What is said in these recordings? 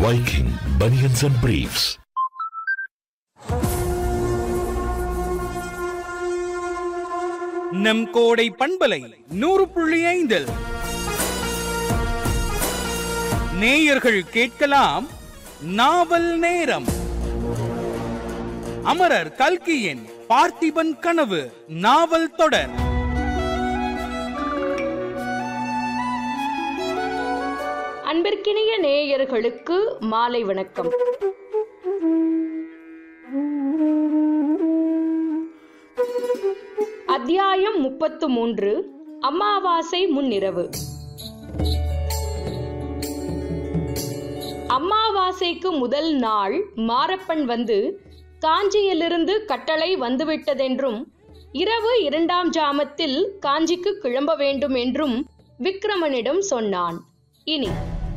Viking Bunions and Briefs. நம் கோடை பண்பலை 100.5 நேயர்கள் கேட்கலாம் நாவல் நேரம். அமரர் கல்கியின் பார்த்திபன் கனவு நாவல் தொடர். அன்பிற்கினிய நேயர்களுக்கு மாலை வணக்கம். அத்தியாயம் 33. அமாவாசை முன்னிரவு. அமாவாசைக்கு முதல் நாள் மாரப்பன் வந்து காஞ்சியிலிருந்து கட்டளை வந்துவிட்டதென்றும் இரவு 2ஆம் ஜாமத்தில் காஞ்சிக்கு கிளம்ப வேண்டும் என்றும் விக்கிரமனிடம் சொன்னான். இனி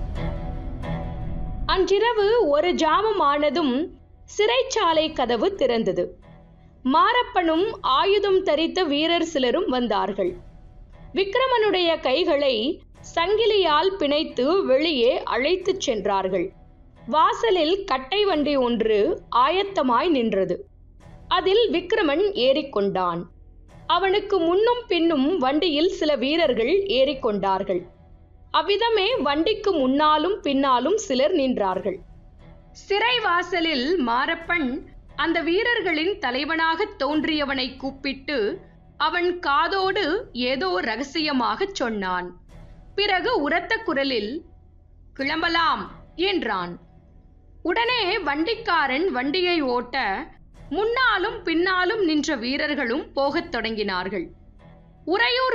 அன்றிரவு ஒரு ஜாமம் ஆனதும் சிறைச்சாலை கதவு திறந்தது. மாரப்பனும் ஆயுதம் தரித்த வீரர் சிலரும் வந்தார்கள். விக்கிரமனுடைய கைகளை சங்கிலியால் பிணைத்து வெளியே அழைத்துச் சென்றார்கள். வாசலில் கட்டை வண்டி ஒன்று ஆயத்தமாய் நின்றது. அதில் விக்கிரமன் ஏறிக்கொண்டான். அவனுக்கு முன்னும் பின்னும் வண்டியில் சில வீரர்கள் ஏறிக்கொண்டார்கள். அவ்விதமே வண்டிக்கு முன்னாலும் பின்னாலும் சிலர் நின்றார்கள். சிறை வாசலில் மாரப்பன் அந்த வீரர்களின் தலைவனாக தோன்றியவனை கூப்பிட்டு அவன் காதோடு ஏதோ ரகசியமாக சொன்னான். பிறகு உரத்த குரலில் கிளம்பலாம் என்றான். உடனே வண்டிக்காரன் வண்டியை ஓட்ட முன்னாலும் பின்னாலும் நின்ற வீரர்களும் போகத் தொடங்கினார்கள். உறையூர்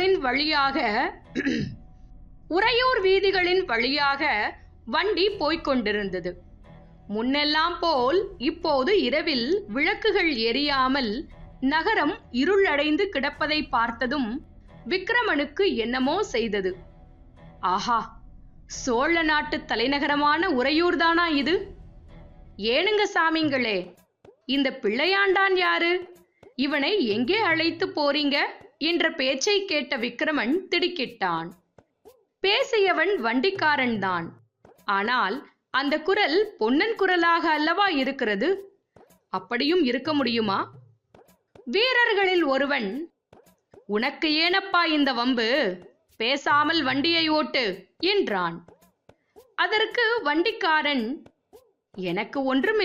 வீதிகளின் வழியாக வண்டி போய்கொண்டிருந்தது. முன்னெல்லாம் போல் இப்போது இரவில் விளக்குகள் எரியாமல் நகரம் இருளடைந்து கிடப்பதை பார்த்ததும் விக்கிரமனுக்கு என்னமோ செய்தது. ஆஹா, சோழ நாட்டு தலைநகரமான உறையூர்தானா இது? ஏனுங்க சாமிங்களே, இந்த பிள்ளையாண்டான் யாரு? இவனை எங்கே அழைத்து போறீங்க என்ற பேச்சை கேட்ட விக்கிரமன் திடுக்கிட்டான். பேசியவன் வண்டிக்காரன் தான். ஆனால் அந்த குரல் பொன்னன் குரலாக அல்லவா இருக்கிறது? அப்படியும் இருக்க முடியுமா? வீரர்களில் ஒருவன், உனக்கு ஏனப்பா இந்த வம்பு? பேசாமல் வண்டியை ஓட்டு என்றான். அதற்கு வண்டிக்காரன், எனக்கு ஒன்றும்